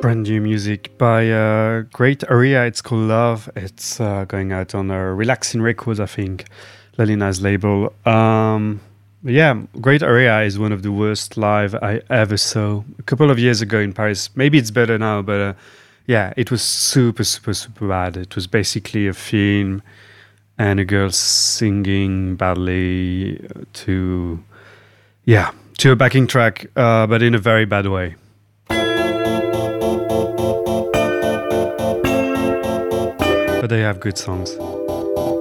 Brand new music by Great Area. It's called Love. It's going out on Relaxing Records, I think, Lalina's label. Yeah, Great Area is one of the worst live I ever saw a couple of years ago in Paris. Maybe it's better now, but yeah, it was super, super, super bad. It was basically a film and a girl singing badly to a backing track, but in a very bad way. But they have good songs.